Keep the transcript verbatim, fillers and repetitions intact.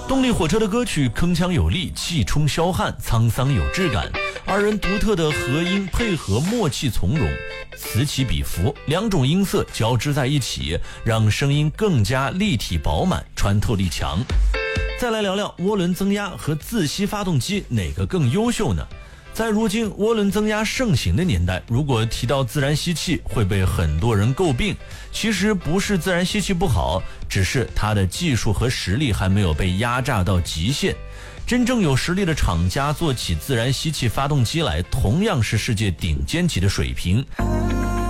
动力火车的歌曲铿锵有力，气冲霄汉，沧桑有质感。二人独特的和音配合默契从容，此起彼伏，两种音色交织在一起，让声音更加立体饱满，穿透力强。再来聊聊涡轮增压和自吸发动机哪个更优秀呢？在如今涡轮增压盛行的年代，如果提到自然吸气会被很多人诟病。其实不是自然吸气不好，只是它的技术和实力还没有被压榨到极限。真正有实力的厂家做起自然吸气发动机来，同样是世界顶尖级的水平。